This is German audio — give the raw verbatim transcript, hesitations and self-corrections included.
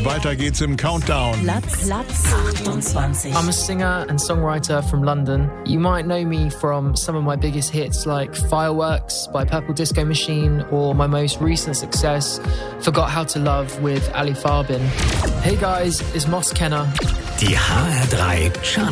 Weiter geht's im Countdown. Platz, Platz achtundzwanzig. I'm a singer and songwriter from London. You might know me from some of my biggest hits like Fireworks by Purple Disco Machine or my most recent success, Forgot How to Love with Ali Farbin. Hey guys, it's Moss Kenner. Die H R drei Chart